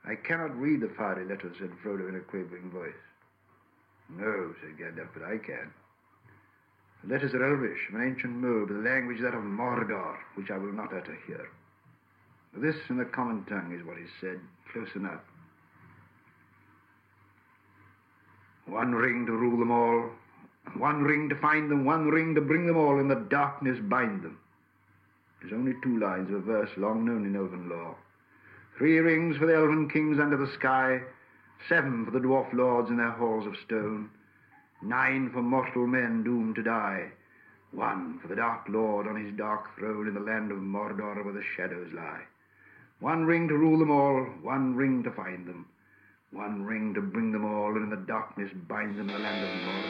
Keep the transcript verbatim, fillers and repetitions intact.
I cannot read the fiery letters, said Frodo in a quavering voice. No, said Gandalf, but I can. The letters are Elvish, of an ancient mode, but the language that of Mordor, which I will not utter here. This in the common tongue is what is said, close enough. One ring to rule them all, one ring to find them, one ring to bring them all, in the darkness bind them. It is only two lines of a verse long known in elven lore. Three rings for the elven kings under the sky, seven for the dwarf lords in their halls of stone, nine for mortal men doomed to die, one for the dark lord on his dark throne in the land of Mordor where the shadows lie. One ring to rule them all, one ring to find them, one ring to bring them all, and in the darkness bind them in the land of Mordor.